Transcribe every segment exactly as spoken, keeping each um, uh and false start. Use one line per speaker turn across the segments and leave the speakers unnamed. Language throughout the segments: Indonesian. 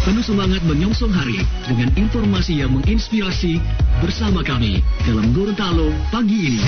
Penuh semangat menyongsong hari dengan informasi yang menginspirasi bersama kami dalam Gorontalo pagi ini.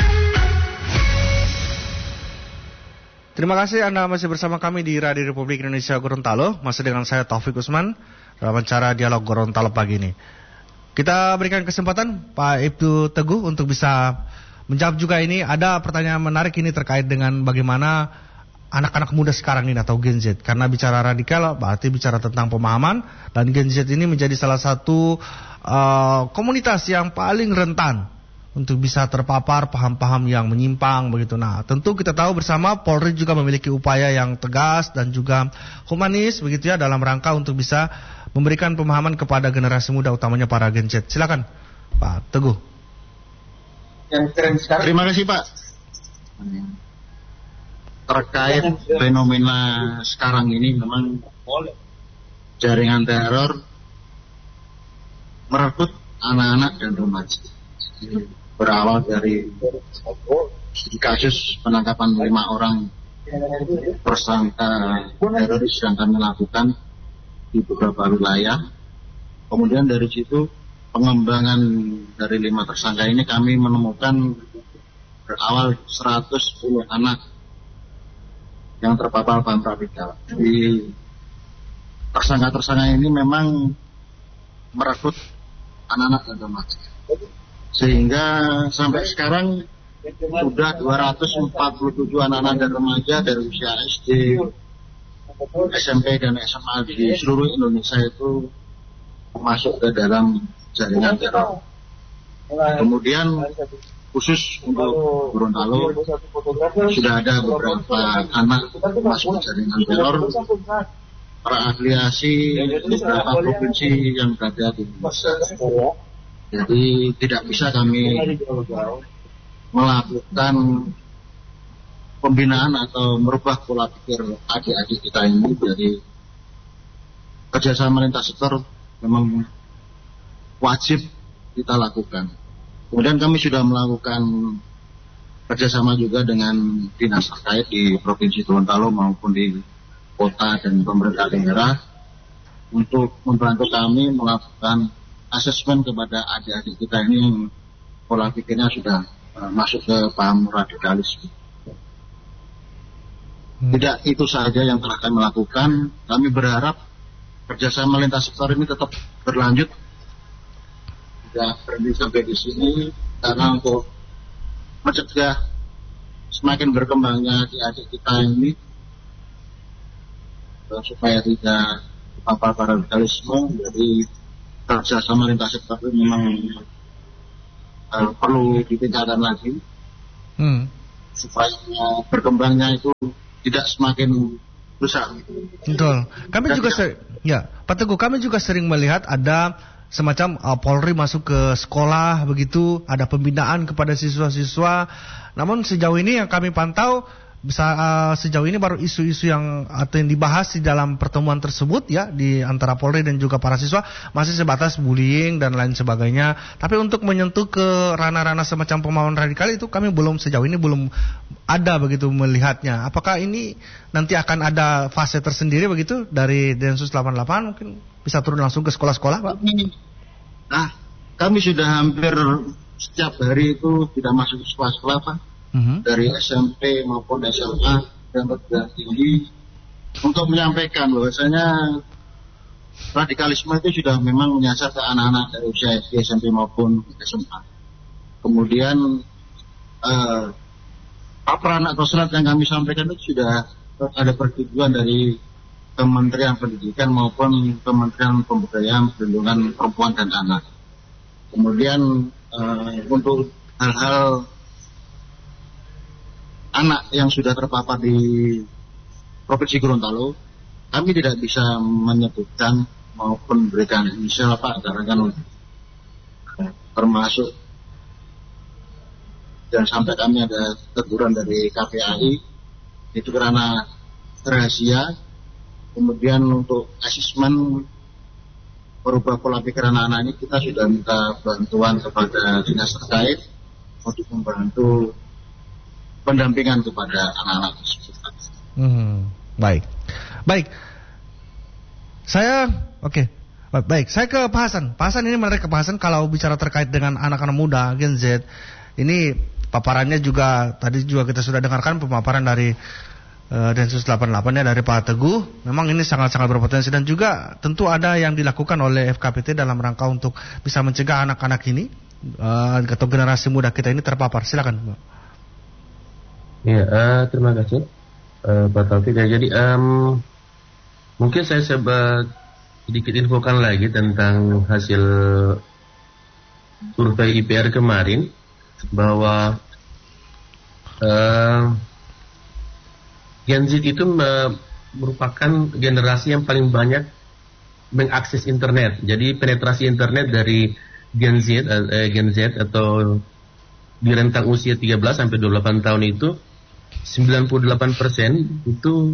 Terima kasih Anda masih bersama kami di Radio Republik Indonesia Gorontalo. Masih dengan saya Taufik Usman dalam acara Dialog Gorontalo pagi ini. Kita berikan kesempatan Pak Ibtu Teguh untuk bisa menjawab juga ini. Ada pertanyaan menarik ini terkait dengan bagaimana anak-anak muda sekarang ini atau Gen Z. Karena bicara radikal berarti bicara tentang pemahaman. Dan Gen Z ini menjadi salah satu uh, komunitas yang paling rentan untuk bisa terpapar paham-paham yang menyimpang begitu. Nah, tentu kita tahu bersama Polri juga memiliki upaya yang tegas dan juga humanis begitu ya dalam rangka untuk bisa memberikan pemahaman kepada generasi muda utamanya para Gen Z. Silakan Pak Teguh.
Yang keren sekarang. Terima kasih Pak. Terkait fenomena sekarang ini memang jaringan teror merekrut anak-anak dan remaja. Berawal dari kasus penangkapan lima orang tersangka teroris yang kami lakukan di beberapa wilayah. Kemudian dari situ pengembangan dari lima tersangka ini kami menemukan berawal seratus sepuluh anak yang terpapar paham radikal. Di tersangka-tersangka ini memang merekrut anak-anak dan remaja. Sehingga sampai sekarang sudah dua ratus empat puluh tujuh anak-anak dan remaja dari usia S D, S M P dan S M A di seluruh Indonesia itu masuk ke dalam jaringan teror. Kemudian khusus untuk Gorontalo sudah ada beberapa anak masuk ke jaringan teror terafiliasi beberapa provinsi yang berada di Indonesia. Jadi tidak bisa kami melakukan pembinaan atau merubah pola pikir adik-adik kita ini. Jadi kerjasama lintas sektor memang wajib kita lakukan. Kemudian kami sudah melakukan kerjasama juga dengan dinas terkait di Provinsi Gorontalo maupun di kota dan pemerintah daerah untuk membantu kami melakukan asesmen kepada adik-adik kita ini yang pola pikirnya sudah uh, masuk ke paham radikalisme. Hmm. Tidak itu saja yang telah kami lakukan. Kami berharap kerjasama lintas sektor ini tetap berlanjut. Tidak berhenti sampai di sini karena untuk mencegah semakin berkembangnya adik-adik kita ini uh, supaya tidak terpapar radikalisme. Jadi kerjasama lintas sektor itu memang uh, perlu ditingkatkan lagi hmm. supaya berkembangnya itu tidak semakin besar.
Betul. Kami Dan juga sering, ya Pak Teguh, kami juga sering melihat ada semacam uh, Polri masuk ke sekolah begitu, ada pembinaan kepada siswa-siswa. Namun sejauh ini yang kami pantau bisa uh, sejauh ini baru isu-isu yang atau yang dibahas di dalam pertemuan tersebut ya di antara Polri dan juga para siswa masih sebatas bullying dan lain sebagainya. Tapi untuk menyentuh ke ranah-ranah semacam pemahaman radikal itu kami belum sejauh ini belum ada begitu melihatnya. Apakah ini nanti akan ada fase tersendiri begitu dari Densus delapan puluh delapan mungkin bisa turun langsung ke sekolah-sekolah, Pak?
Nah, kami sudah hampir setiap hari itu tidak masuk ke sekolah-sekolah, Pak. Uh-huh. Dari S M P maupun S M A dan perguruan tinggi untuk menyampaikan bahwasanya radikalisme itu sudah memang menyasar ke anak-anak dari usia S D, S M P maupun S M A. Kemudian eh, paparan atau surat yang kami sampaikan itu sudah ada persetujuan dari Kementerian Pendidikan maupun Kementerian Pemberdayaan Perlindungan Perempuan dan Anak. Kemudian eh, untuk hal-hal anak yang sudah terpapar di Provinsi Gorontalo, kami tidak bisa menyebutkan maupun memberikan inisial Pak, karena kan termasuk dan sampai kami ada teguran dari K P A I itu karena rahasia. Kemudian untuk asesmen merubah pola pikir anak-anak ini kita sudah minta bantuan kepada dinas terkait untuk membantu pendampingan kepada anak-anak tersebut.
Hmm, baik, baik. Saya, oke. Okay. Baik, saya ke Pak Hasan. Pak Hasan, ini menarik ke Pak Hasan kalau bicara terkait dengan anak-anak muda Gen Z. Ini paparannya juga tadi juga kita sudah dengarkan pemaparan dari uh, Densus delapan puluh delapan ya, dari Pak Teguh. Memang ini sangat-sangat berpotensi dan juga tentu ada yang dilakukan oleh F K P T dalam rangka untuk bisa mencegah anak-anak ini uh, atau generasi muda kita ini terpapar. Silakan, Pak.
Ya, uh, terima kasih uh, Pak Taufik. Jadi um, mungkin saya sebut sedikit infokan lagi tentang hasil survei I P R kemarin, bahwa uh, Gen Z itu me- merupakan generasi yang paling banyak mengakses internet. Jadi penetrasi internet dari Gen Z, uh, Gen Z atau di rentang usia tiga belas sampai dua puluh delapan tahun itu sembilan puluh delapan persen itu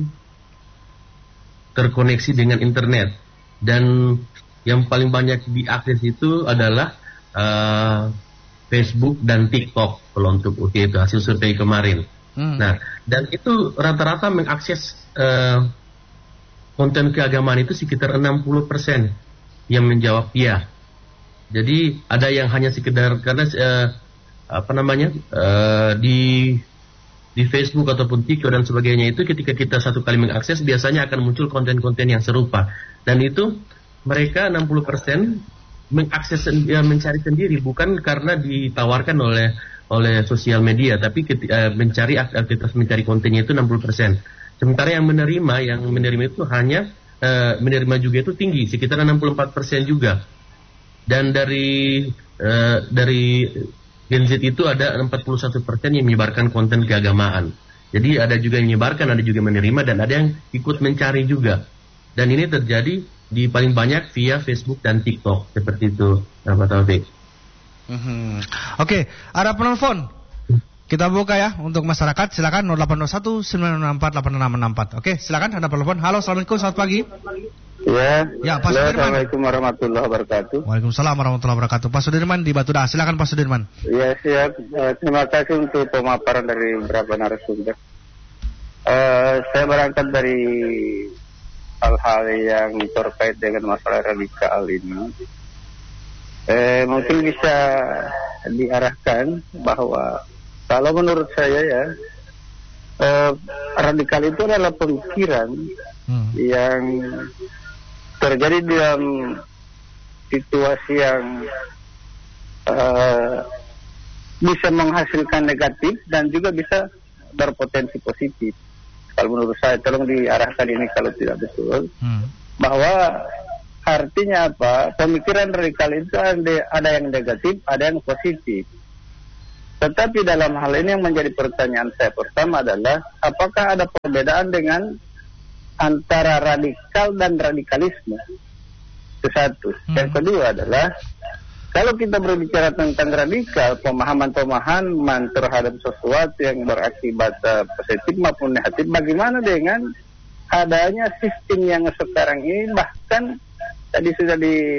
terkoneksi dengan internet. Dan yang paling banyak diakses itu adalah uh, Facebook dan TikTok kalau untuk U T itu hasil survei kemarin. Hmm. Nah, dan itu rata-rata mengakses uh, konten keagamaan itu sekitar enam puluh persen yang menjawab ya. Jadi ada yang hanya sekedar karena uh, apa namanya uh, di di Facebook ataupun TikTok dan sebagainya itu ketika kita satu kali mengakses biasanya akan muncul konten-konten yang serupa. Dan itu mereka enam puluh persen mengakses ya, mencari sendiri, bukan karena ditawarkan oleh oleh sosial media, tapi ketika, uh, mencari aktivitas mencari kontennya itu enam puluh persen. Sementara yang menerima yang menerima itu hanya uh, menerima juga itu tinggi, sekitar enam puluh empat persen juga. Dan dari uh, dari Gen Z itu ada empat puluh satu persen yang menyebarkan konten keagamaan. Jadi ada juga yang menyebarkan, ada juga menerima, dan ada yang ikut mencari juga. Dan ini terjadi di paling banyak via Facebook dan TikTok, seperti itu, Pak Taufik.
Mm-hmm. Oke, okay, ada penelpon. Kita buka ya untuk masyarakat. Silakan nol delapan nol satu sembilan enam empat delapan enam enam empat. Oke, okay, silakan ada penelpon. Halo, assalamualaikum, selamat pagi.
Ya,
ya Pak Sudirman.
Assalamualaikum warahmatullahi wabarakatuh.
Waalaikumsalam warahmatullahi wabarakatuh. Pak Sudirman di Batu Dah. Silakan Pak Sudirman.
Ya, siap. Uh, terima kasih untuk pemaparan dari beberapa narasumber. Uh, saya berangkat dari hal-hal yang terkait dengan masalah radikal ini. Eh, mungkin bisa diarahkan bahwa kalau menurut saya ya, eh, radikal itu adalah pemikiran hmm. yang terjadi dalam situasi yang uh, bisa menghasilkan negatif dan juga bisa berpotensi positif. Kalau menurut saya, tolong diarahkan ini kalau tidak betul, hmm. bahwa artinya apa? Pemikiran radikal itu ada, ada yang negatif, ada yang positif. Tetapi dalam hal ini yang menjadi pertanyaan saya pertama adalah, apakah ada perbedaan dengan antara radikal dan radikalisme? Itu satu. Hmm. Yang kedua adalah, kalau kita berbicara tentang radikal, pemahaman-pemahaman terhadap sesuatu yang berakibat uh, positif maupun negatif, bagaimana dengan adanya sistem yang sekarang ini, bahkan tadi sudah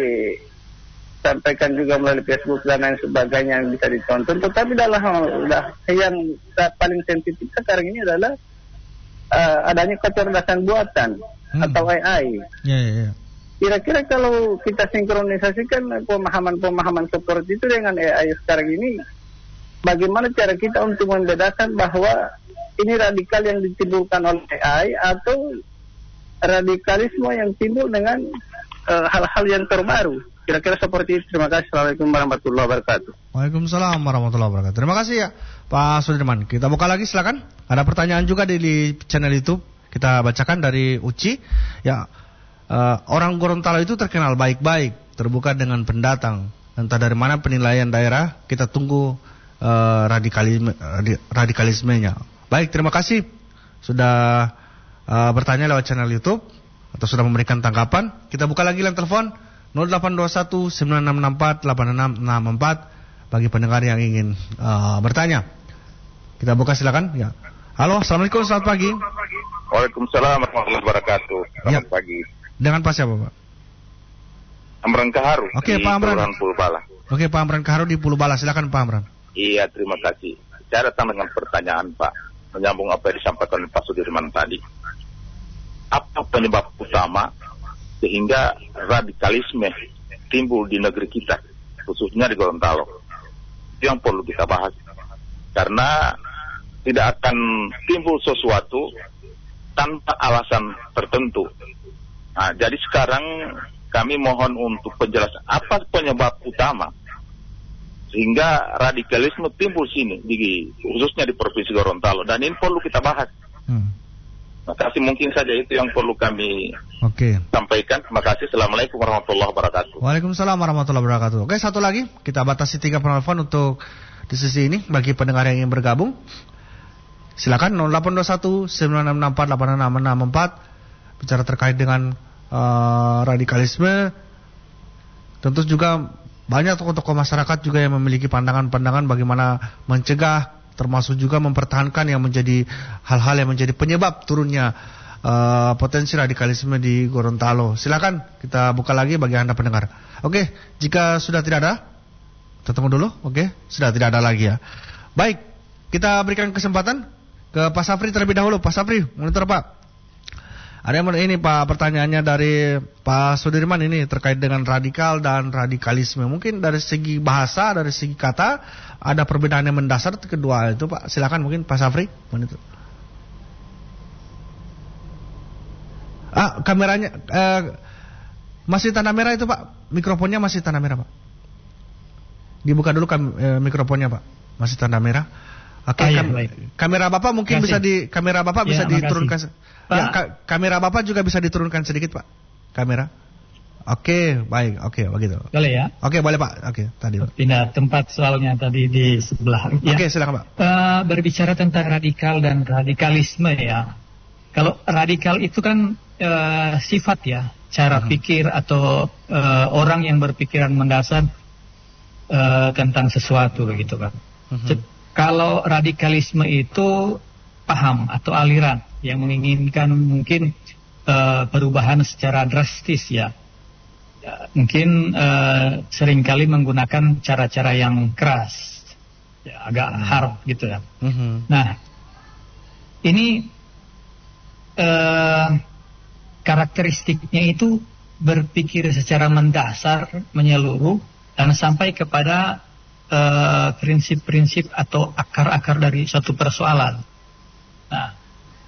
disampaikan juga melalui Facebook dan lain sebagainya yang bisa ditonton, tetapi dalam yang paling sensitif sekarang ini adalah Uh, adanya kecerdasan buatan hmm. atau A I.
Ya, ya, ya.
Kira-kira kalau kita sinkronisasikan pemahaman-pemahaman seperti itu dengan A I sekarang ini, bagaimana cara kita untuk membedakan bahwa ini radikal yang ditimbulkan oleh A I atau radikalisme yang timbul dengan uh, hal-hal yang terbaru? Kira-kira seperti itu. Terima kasih. Assalamualaikum warahmatullahi wabarakatuh.
Waalaikumsalam warahmatullahi wabarakatuh. Terima kasih ya Pak Sudirman. Kita buka lagi silakan. Ada pertanyaan juga di, di channel YouTube. Kita bacakan dari Uci. Ya, uh, orang Gorontalo itu terkenal baik-baik, terbuka dengan pendatang. Entah dari mana penilaian daerah, kita tunggu uh, radikalisme, radikalismenya. Baik, terima kasih sudah uh, bertanya lewat channel YouTube atau sudah memberikan tanggapan. Kita buka lagi line telepon nol delapan dua satu sembilan enam enam empat delapan enam enam empat bagi pendengar yang ingin uh, bertanya. Kita buka silakan. Ya. Halo, assalamualaikum, selamat pagi.
Waalaikumsalam warahmatullahi wabarakatuh. Selamat ya. Pagi.
Dengan Pak siapa, Pak?
Amran Kaharu.
Oke, Pak Amran.
Pulubala.
Oke, Pak Amran Kaharu di Pulubala. Silakan Pak Amran.
Iya, terima kasih. Saya datang dengan pertanyaan, Pak, menyambung apa yang disampaikan oleh Pak Sudirman tadi. Apa penyebab utama sehingga radikalisme timbul di negeri kita, khususnya di Gorontalo. Itu yang perlu kita bahas, karena tidak akan timbul sesuatu tanpa alasan tertentu. Nah, jadi sekarang kami mohon untuk penjelasan apa penyebab utama sehingga radikalisme timbul sini, di, khususnya di Provinsi Gorontalo, dan ini perlu kita bahas. Hmm. Terima kasih, mungkin saja itu yang perlu kami
Oke.
sampaikan. Terima kasih. Assalamualaikum warahmatullahi wabarakatuh.
Waalaikumsalam warahmatullahi wabarakatuh. Oke, satu lagi, kita batasi tiga penelpon untuk di sisi ini bagi pendengar yang ingin bergabung. Silakan nol delapan dua satu sembilan enam enam empat delapan enam enam empat bicara terkait dengan uh, radikalisme. Tentu juga banyak tokoh-tokoh masyarakat juga yang memiliki pandangan-pandangan bagaimana mencegah, termasuk juga mempertahankan yang menjadi hal-hal yang menjadi penyebab turunnya uh, potensi radikalisme di Gorontalo. Silakan kita buka lagi bagi Anda pendengar. Oke, jika sudah tidak ada, ketemu dulu. Oke, sudah tidak ada lagi ya. Baik, kita berikan kesempatan ke Pak Safri terlebih dahulu. Pak Safri, monitor Pak. Ada yang ini Pak, pertanyaannya dari Pak Sudirman ini terkait dengan radikal dan radikalisme. Mungkin dari segi bahasa, dari segi kata ada perbedaan yang mendasar kedua itu Pak. Silakan mungkin Pak Safri, monitor. Ah, kameranya eh, masih tanda merah itu Pak. Mikrofonnya masih tanda merah Pak. Dibuka dulu kam, eh, mikrofonnya Pak. Masih tanda merah. Oke, okay, ah, kam- ya, kamera Bapak mungkin kasih. bisa di kamera Bapak ya, bisa diturunkan. Ya, ka- kamera Bapak juga bisa diturunkan sedikit Pak. Kamera. Oke, okay, baik. Oke, okay, begitu.
Boleh ya?
Oke, okay, boleh Pak. Oke, okay, tadi.
Pindah tempat soalnya tadi di sebelah.
Ya. Oke, okay, silakan Pak.
Uh, berbicara tentang radikal dan radikalisme ya. Kalau radikal itu kan uh, sifat ya, cara uh-huh. pikir atau uh, orang yang berpikiran mendasar uh, tentang sesuatu begitu kan. Uh-huh. Kalau radikalisme itu paham atau aliran yang menginginkan mungkin uh, perubahan secara drastis ya. Ya mungkin uh, seringkali menggunakan cara-cara yang keras, ya, agak hmm. hard gitu ya. Hmm. Nah, ini uh, karakteristiknya itu berpikir secara mendasar, menyeluruh, dan sampai kepada Uh, prinsip-prinsip atau akar-akar dari suatu persoalan. Nah,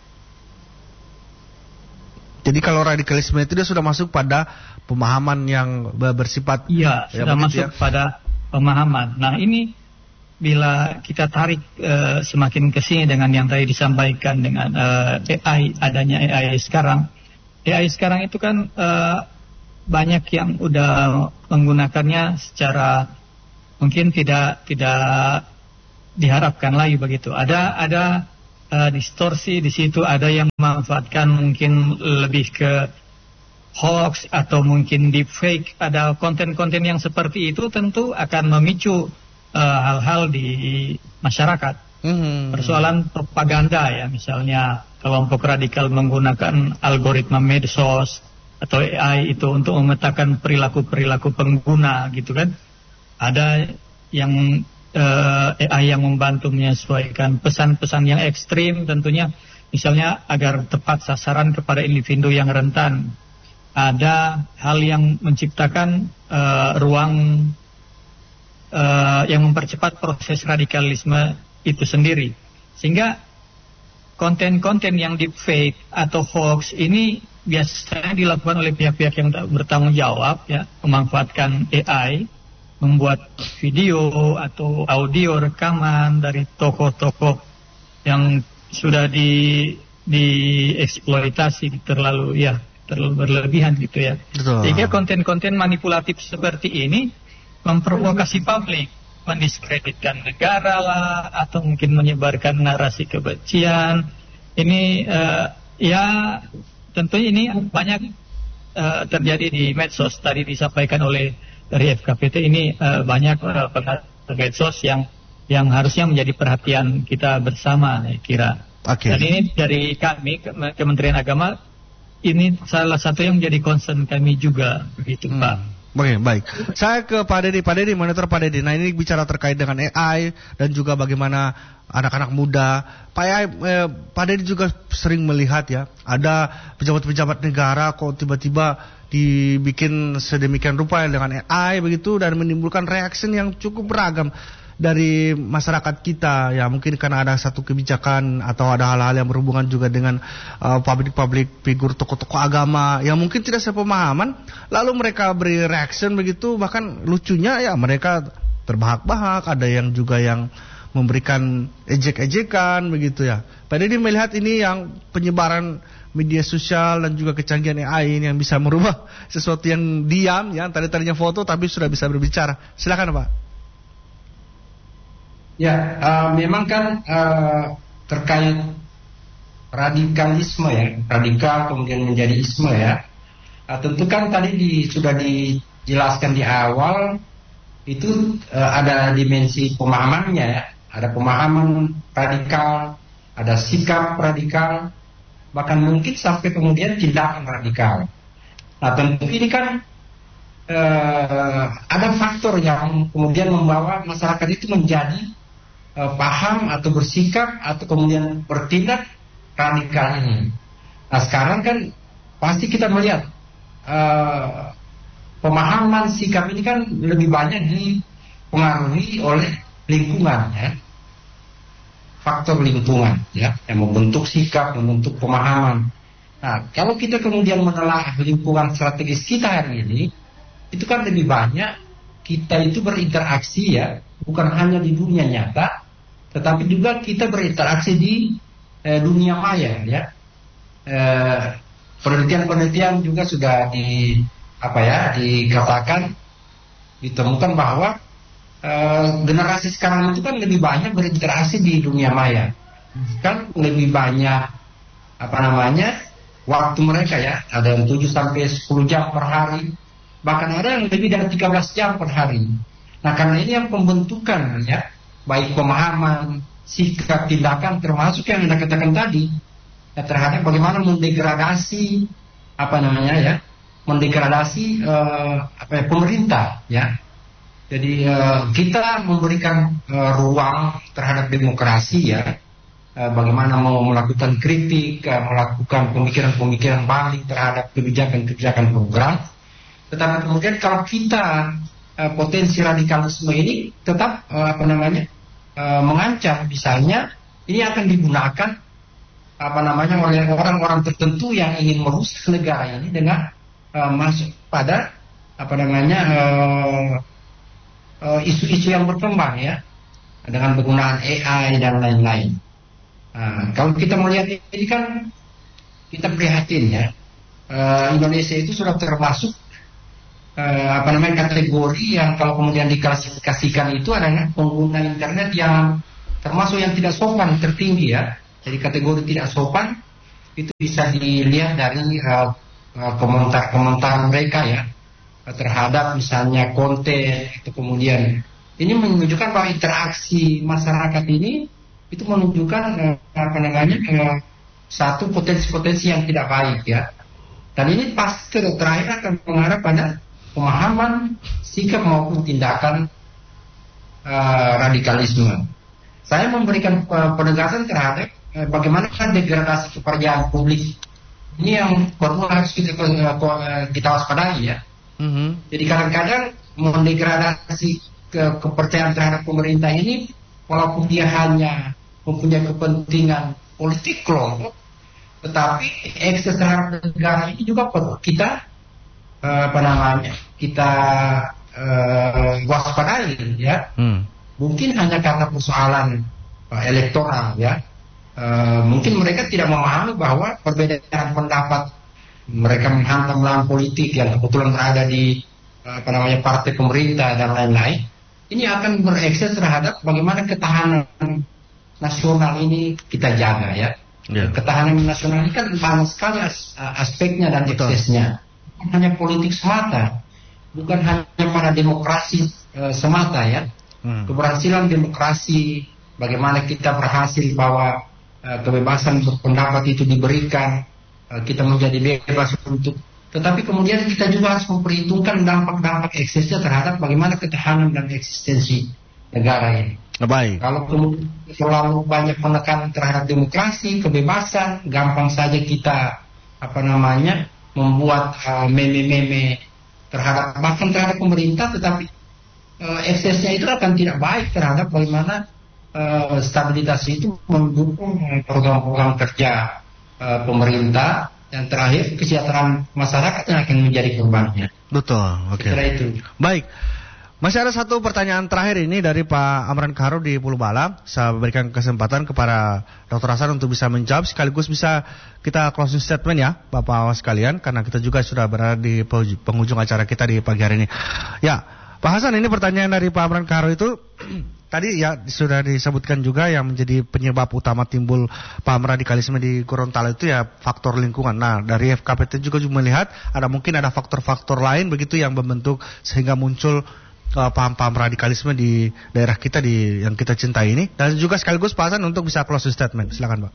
jadi kalau radikalisme itu dia sudah masuk pada pemahaman yang bersifat
iya ya, sudah masuk ya? pada pemahaman. Nah ini bila kita tarik uh, semakin ke sini dengan yang tadi disampaikan dengan uh, A I, adanya A I sekarang, A I sekarang itu kan uh, banyak yang udah menggunakannya secara mungkin tidak tidak diharapkan lagi begitu. Ada ada uh, distorsi di situ, ada yang memanfaatkan mungkin lebih ke hoax atau mungkin deepfake. Ada konten-konten yang seperti itu tentu akan memicu uh, hal-hal di masyarakat. Mm-hmm. Persoalan propaganda ya, misalnya kelompok radikal menggunakan algoritma medsos atau A I itu untuk memetakan perilaku-perilaku pengguna gitu kan. Ada yang uh, A I yang membantu menyesuaikan pesan-pesan yang ekstrim tentunya, misalnya agar tepat sasaran kepada individu yang rentan. Ada hal yang menciptakan uh, ruang uh, yang mempercepat proses radikalisme itu sendiri. Sehingga konten-konten yang deepfake atau hoax ini biasanya dilakukan oleh pihak-pihak yang bertanggung jawab ya, memanfaatkan A I, membuat video atau audio rekaman dari tokoh-tokoh yang sudah di dieksploitasi terlalu ya terlalu berlebihan gitu ya. Betul. Sehingga konten-konten manipulatif seperti ini memprovokasi publik, mendiskreditkan negara lah, atau mungkin menyebarkan narasi kebencian. Ini uh, ya tentunya ini banyak uh, terjadi di medsos. Tadi disampaikan oleh dari F K P T ini uh, banyak uh, pengamat medsos yang yang harusnya menjadi perhatian kita bersama, saya kira. Okay. Dan ini dari kami Kementerian Agama, ini salah satu yang menjadi concern kami juga, begitu hmm. Pak.
Oke, okay, baik. Saya ke Pak Dedi, Pak Dedi, monitor Pak Dedi. Nah ini bicara terkait dengan A I dan juga bagaimana anak-anak muda. Pak A I, eh, Pak Dedi juga sering melihat ya, ada pejabat-pejabat negara kok tiba-tiba dibikin sedemikian rupa dengan A I begitu dan menimbulkan reaksi yang cukup beragam dari masyarakat kita, ya mungkin karena ada satu kebijakan atau ada hal-hal yang berhubungan juga dengan uh, publik-publik figur tokoh-tokoh agama yang mungkin tidak sepemahaman, lalu mereka beri reaction begitu, bahkan lucunya ya mereka terbahak-bahak, ada yang juga yang memberikan ejek-ejekan begitu ya. Pak Deddy melihat ini yang penyebaran media sosial dan juga kecanggihan A I ini yang bisa merubah sesuatu yang diam, ya tadi-tadinya foto tapi sudah bisa berbicara. Silakan Pak.
Ya, uh, memang kan uh, terkait radikalisme ya, radikal kemudian menjadi isme ya. Uh, tentu kan tadi di, sudah dijelaskan di awal itu uh, ada dimensi pemahamannya ya, ada pemahaman radikal, ada sikap radikal, bahkan mungkin sampai kemudian tindakan radikal. Nah tentu ini kan uh, ada faktor yang kemudian membawa masyarakat itu menjadi paham atau bersikap atau kemudian bertindak radikal ini. Nah sekarang kan pasti kita melihat uh, pemahaman sikap ini kan lebih banyak dipengaruhi oleh lingkungan ya, faktor lingkungan ya, yang membentuk sikap, membentuk pemahaman. Nah kalau kita kemudian menelaah lingkungan strategis kita hari ini, itu kan lebih banyak kita itu berinteraksi ya, bukan hanya di dunia nyata, tetapi juga kita berinteraksi di eh, dunia maya ya. Eh, penelitian-penelitian juga sudah di apa ya dikatakan, ditemukan bahwa eh, generasi sekarang itu kan lebih banyak berinteraksi di dunia maya, kan lebih banyak apa namanya waktu mereka ya, ada yang tujuh sampai sepuluh jam per hari, bahkan ada yang lebih dari tiga belas jam per hari. Nah karena ini yang pembentukan ya, baik pemahaman, sikap, tindakan, termasuk yang Anda katakan tadi ya, terhadap bagaimana mendegradasi apa namanya ya, mendegradasi uh, apa ya, pemerintah ya. Jadi uh, kita memberikan uh, ruang terhadap demokrasi ya, uh, bagaimana mau melakukan kritik, uh, melakukan pemikiran-pemikiran balik terhadap kebijakan-kebijakan program. Tetapi kemudian kalau kita uh, potensi radikalisme ini tetap uh, apa namanya Uh, mengancam, misalnya ini akan digunakan apa namanya oleh orang-orang tertentu yang ingin merusak negara ini dengan uh, masuk pada apa namanya uh, uh, isu-isu yang berkembang ya, dengan penggunaan A I dan lain-lain. Uh, kalau kita melihat ini kan kita prihatin ya, uh, Indonesia itu sudah termasuk Uh, apa namanya kategori yang kalau kemudian diklasifikasikan itu adalah pengguna internet yang termasuk yang tidak sopan tertinggi ya. Jadi kategori tidak sopan itu bisa dilihat dari uh, uh, komentar-komentar mereka ya, uh, terhadap misalnya konten itu. Kemudian ini menunjukkan bahwa interaksi masyarakat ini itu menunjukkan uh, apa namanya uh, satu potensi-potensi yang tidak baik ya. Dan ini pasti terakhir akan mengarah pada pemahaman, sikap maupun tindakan uh, radikalisme. Saya memberikan uh, penegasan terhadap uh, bagaimana degradasi kepercayaan publik ini yang perlu harus kita uh, kita waspadai ya. Mm-hmm. Jadi kadang-kadang mendegradasi ke, kepercayaan terhadap pemerintah ini, walaupun dia hanya mempunyai kepentingan politik kelompok, tetapi ekses terhadap negara ini juga perlu kita Uh, apa namanya kita uh, waspadai ya. Hmm. Mungkin hanya karena persoalan uh, elektoral ya, uh, mungkin mereka tidak memahami bahwa perbedaan pendapat mereka menghantam lawan politik yang kebetulan berada di uh, apa namanya partai pemerintah dan lain-lain, ini akan berekses terhadap bagaimana ketahanan nasional ini kita jaga ya. Yeah. Ketahanan nasional ini kan banyak sekali as, uh, aspeknya dan eksesnya. Bukan hanya politik semata, bukan hanya pada demokrasi e, semata ya. Hmm. Keberhasilan demokrasi, bagaimana kita berhasil bahwa e, kebebasan berpendapat itu diberikan, e, kita menjadi bebas untuk. Tetapi kemudian kita juga harus memperhitungkan dampak-dampak eksesnya terhadap bagaimana ketahanan dan eksistensi negara ini.
Baik.
Kalau kemudian terlalu banyak penekanan terhadap demokrasi, kebebasan, gampang saja kita apa namanya membuat uh, meme-meme terhadap bahkan terhadap pemerintah, tetapi uh, eksesnya itu akan tidak baik terhadap bagaimana uh, stabilitas itu mendukung program-program kerja uh, pemerintah, dan terakhir kesejahteraan masyarakat yang akan menjadi korbannya.
Betul, oke. Okay.
Itu.
Baik. Masih ada satu pertanyaan terakhir ini dari Pak Amran Karu di Pulau Bala. Saya berikan kesempatan kepada Doktor Hasan untuk bisa menjawab, sekaligus bisa kita closing statement ya Bapak sekalian, karena kita juga sudah berada di penghujung acara kita di pagi hari ini. Ya, Pak Hasan, ini pertanyaan dari Pak Amran Karu itu tadi ya sudah disebutkan juga yang menjadi penyebab utama timbul paham radikalisme di Gorontalo itu ya faktor lingkungan. Nah, dari F K P T juga juga melihat ada mungkin ada faktor-faktor lain begitu yang membentuk sehingga muncul Uh, paham-paham radikalisme di daerah kita di yang kita cintai ini, dan juga sekaligus Pak Hasan untuk bisa closing statement. Silakan Pak.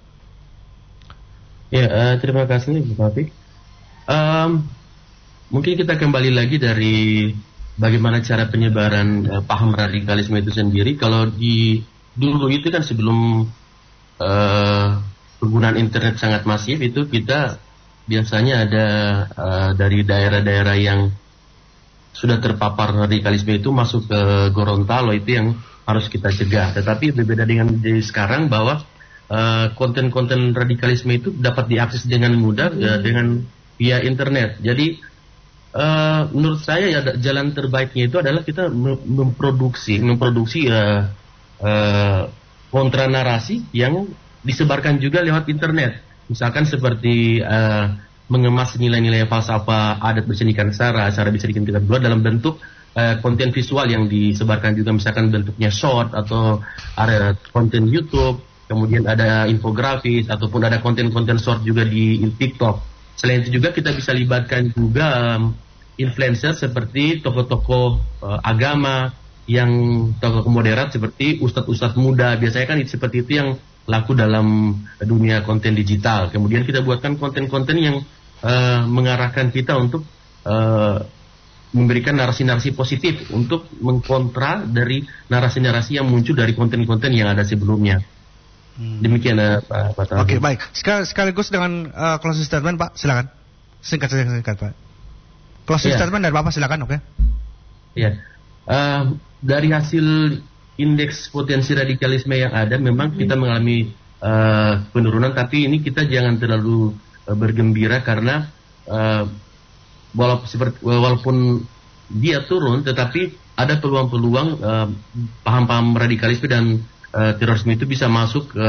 Ya, uh, terima kasih Bu Taufik. Um, mungkin kita kembali lagi dari bagaimana cara penyebaran uh, paham radikalisme itu sendiri. Kalau di dulu itu kan sebelum uh, penggunaan internet sangat masif itu, kita biasanya ada uh, dari daerah-daerah yang sudah terpapar radikalisme itu masuk ke Gorontalo, itu yang harus kita cegah. Tetapi berbeda dengan di sekarang bahwa uh, konten-konten radikalisme itu dapat diakses dengan mudah uh, dengan via internet. Jadi uh, menurut saya ya jalan terbaiknya itu adalah kita memproduksi memproduksi uh, uh, kontra narasi yang disebarkan juga lewat internet. Misalkan seperti uh, mengemas nilai-nilai falsafah adat bersenikan sara, cara bersenikan kita berdua dalam bentuk uh, konten visual yang disebarkan juga, misalkan bentuknya short atau ada konten YouTube, kemudian ada infografis ataupun ada konten-konten short juga di TikTok. Selain itu juga kita bisa libatkan juga um, influencer seperti tokoh-tokoh uh, agama yang tokoh moderat seperti ustadz-ustadz muda, biasanya kan seperti itu yang laku dalam dunia konten digital. Kemudian kita buatkan konten-konten yang Uh, mengarahkan kita untuk uh, memberikan narasi-narasi positif untuk mengkontra dari narasi-narasi yang muncul dari konten-konten yang ada sebelumnya. Hmm. Demikian uh, Pak. Oke,
okay, baik. Sekal- sekaligus dengan uh, closing statement Pak, silakan. Singkat saja, singkat Pak. Closing yeah. statement dari Bapak, silakan. Oke. Okay?
Ya. Yeah. Uh, dari hasil indeks potensi radikalisme yang ada, memang hmm. kita mengalami uh, penurunan, tapi ini kita jangan terlalu bergembira karena uh, walaupun, seperti, walaupun dia turun, tetapi ada peluang-peluang uh, paham-paham radikalisme dan uh, terorisme itu bisa masuk ke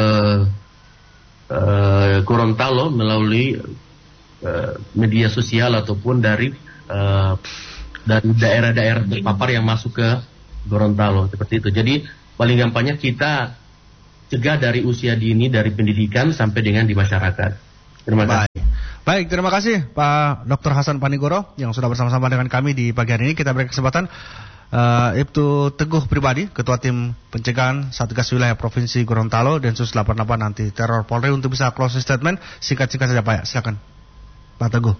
uh, Gorontalo melalui uh, media sosial ataupun dari uh, dari daerah-daerah terpapar yang masuk ke Gorontalo, seperti itu. Jadi paling gampangnya kita cegah dari usia dini, dari pendidikan sampai dengan di masyarakat. Terima kasih.
Baik. Baik, terima kasih Pak Doktor Hasan Panigoro yang sudah bersama-sama dengan kami di pagi hari ini. Kita beri kesempatan uh, Ibtu Teguh Pribadi, Ketua Tim Pencegahan Satgas Wilayah Provinsi Gorontalo Densus delapan puluh delapan Anti Teror Polri untuk bisa closing statement. Singkat-singkat saja Pak, ya. Silakan Pak Teguh.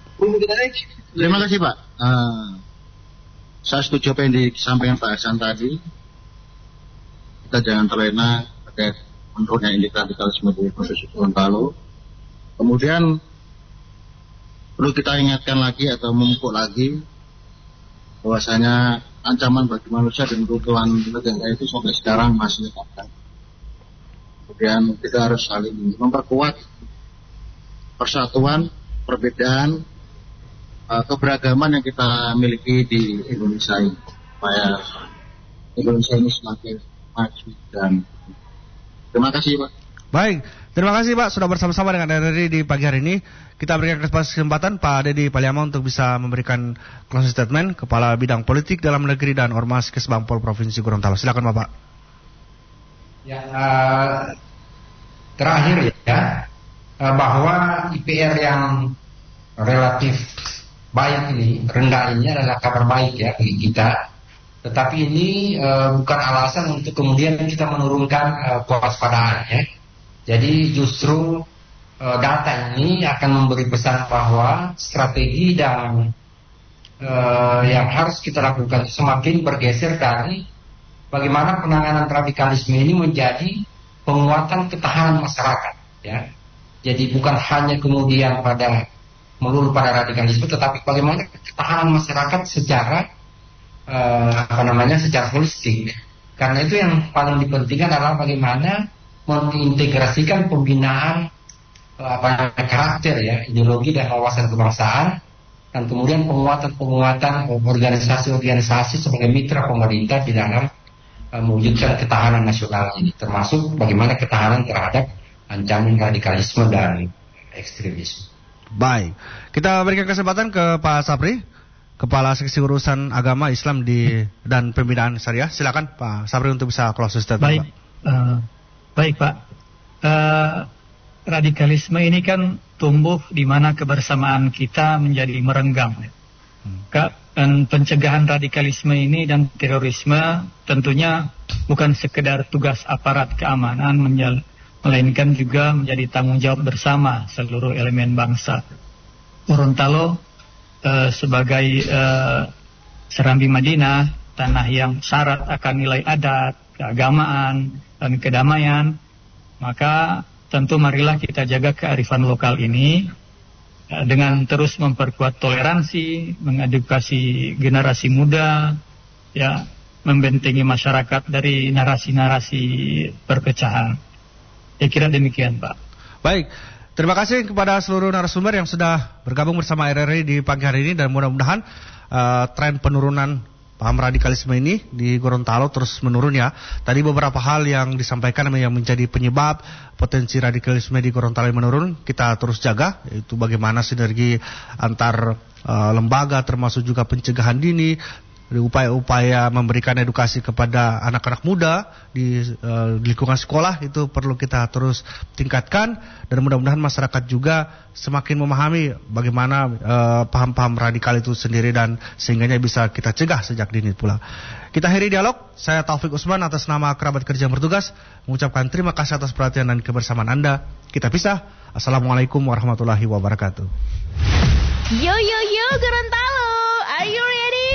Terima kasih Pak. Uh, saya setuju apa yang disampaikan Pak Hasan tadi. Kita jangan terlena terkait menurunnya indeks radikalisme di Provinsi Gorontalo. Kemudian perlu kita ingatkan lagi atau memupuk lagi bahwasanya ancaman bagi manusia dan keutuhan negara itu sampai sekarang masih ada. Kemudian kita harus saling memperkuat persatuan, perbedaan, uh, keberagaman yang kita miliki di Indonesia ini, supaya Indonesia ini semakin maju dan terima kasih Pak.
Baik, terima kasih Pak sudah bersama-sama dengan R R I di pagi hari ini. Kita berikan kesempatan Pak Dedi Paliama untuk bisa memberikan closing statement, Kepala Bidang Politik Dalam Negeri dan Ormas Kesbangpol Provinsi Gorontalo. Silakan Bapak.
Ya, uh, terakhir ya, uh, bahwa I P R yang relatif baik ini, rendah ini adalah kabar baik ya bagi kita. Tetapi ini uh, bukan alasan untuk kemudian kita menurunkan uh, kewaspadaan ya. Jadi justru uh, data ini akan memberi pesan bahwa strategi dan uh, yang harus kita lakukan semakin bergeser dari bagaimana penanganan radikalisme ini menjadi penguatan ketahanan masyarakat ya. Jadi bukan hanya kemudian pada melulu pada radikalisme, tetapi bagaimana ketahanan masyarakat secara uh, apa namanya secara holistik. Karena itu yang paling dipentingkan adalah bagaimana mengintegrasikan pembinaan uh, apa namanya karakter ya, ideologi dan wawasan kebangsaan, dan kemudian penguatan-penguatan organisasi-organisasi sebagai mitra pemerintah di dalam uh, mewujudkan ketahanan nasional ini, termasuk bagaimana ketahanan terhadap ancaman radikalisme dan ekstremisme.
Baik, kita berikan kesempatan ke Pak Sapri, Kepala Seksi Urusan Agama Islam di dan Pembinaan Syariah. Silakan Pak Sapri untuk bisa close statement.
Baik, uh, baik Pak. Uh, radikalisme ini kan tumbuh di mana kebersamaan kita menjadi merenggang. Hmm. Dan pencegahan radikalisme ini dan terorisme tentunya bukan sekedar tugas aparat keamanan menjal melainkan juga menjadi tanggung jawab bersama seluruh elemen bangsa. Gorontalo eh, sebagai eh, Serambi Madinah, tanah yang syarat akan nilai adat, keagamaan, dan kedamaian, maka tentu marilah kita jaga kearifan lokal ini eh, dengan terus memperkuat toleransi, mengedukasi generasi muda, ya, membentengi masyarakat dari narasi-narasi perpecahan. Ya kira demikian Pak.
Baik, terima kasih kepada seluruh narasumber yang sudah bergabung bersama R R I di pagi hari ini, dan mudah-mudahan uh, tren penurunan paham radikalisme ini di Gorontalo terus menurun ya. Tadi beberapa hal yang disampaikan yang menjadi penyebab potensi radikalisme di Gorontalo yang menurun, kita terus jaga, yaitu bagaimana sinergi antar uh, lembaga termasuk juga pencegahan dini, upaya-upaya memberikan edukasi kepada anak-anak muda di, uh, di lingkungan sekolah itu perlu kita terus tingkatkan, dan mudah-mudahan masyarakat juga semakin memahami bagaimana uh, paham-paham radikal itu sendiri, dan sehingganya bisa kita cegah sejak dini pula. Kita akhiri dialog. Saya Taufik Usman atas nama kerabat kerja yang bertugas mengucapkan terima kasih atas perhatian dan kebersamaan Anda. Kita pisah. Assalamualaikum warahmatullahi wabarakatuh.
Yo yo yo Gorontalo, are you ready?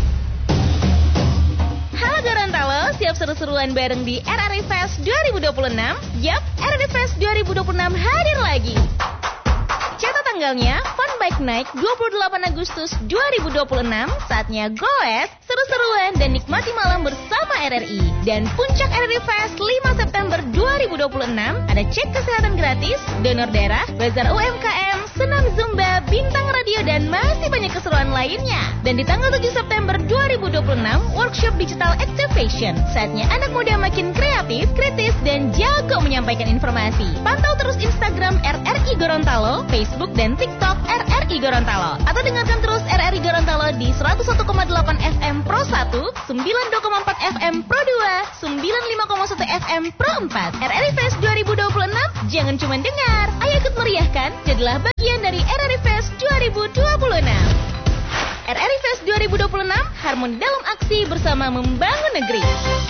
Halo Gorontalo, siap seru-seruan bareng di R R I Fest dua ribu dua puluh enam? Yap, R R I Fest dua ribu dua puluh enam hadir lagi. Catat tanggalnya, Fun Bike Night dua puluh delapan Agustus dua ribu dua puluh enam. Saatnya goes, seru-seruan dan nikmati malam bersama R R I. Dan puncak R R I Fest lima September dua ribu dua puluh enam, ada cek kesehatan gratis, donor darah, bazar U M K M, senam Zumba, bintang radio, dan masih banyak keseruan lainnya. Dan di tanggal tujuh September dua ribu dua puluh enam, workshop digital activation. Saatnya anak muda makin kreatif, kritis, dan jago menyampaikan informasi. Pantau terus Instagram R R I Gorontalo, Facebook dan TikTok R R I Gorontalo. Atau dengarkan terus R R I Gorontalo di seratus satu koma delapan F M Pro satu, sembilan puluh dua koma empat F M Pro dua, sembilan puluh lima koma satu F M Pro empat. R R I Fest dua ribu dua puluh enam, jangan cuma dengar, ayo ikut meriahkan, jadilah bagian dari R R I Fest dua ribu dua puluh enam. R R I Fest dua ribu dua puluh enam, harmoni dalam aksi bersama membangun negeri.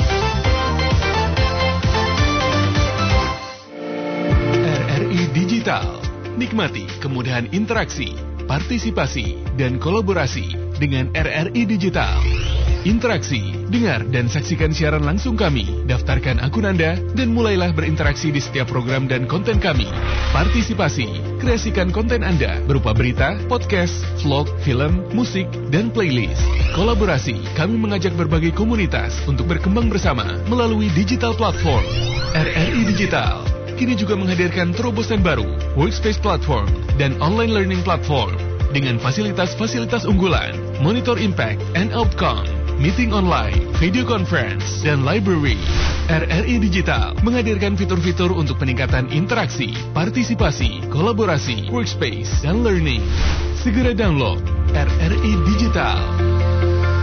R R I Digital, nikmati kemudahan interaksi, partisipasi, dan kolaborasi dengan R R I Digital. Interaksi, dengar dan saksikan siaran langsung kami, daftarkan akun Anda, dan mulailah berinteraksi di setiap program dan konten kami. Partisipasi, kreasikan konten Anda berupa berita, podcast, vlog, film, musik, dan playlist. Kolaborasi, kami mengajak berbagai komunitas untuk berkembang bersama melalui digital platform. R R I Digital kini juga menghadirkan terobosan baru, workspace platform, dan online learning platform dengan fasilitas-fasilitas unggulan, monitor impact and outcome, meeting online, video conference, dan library. R R I Digital menghadirkan fitur-fitur untuk peningkatan interaksi, partisipasi, kolaborasi, workspace, dan learning. Segera download R R I Digital.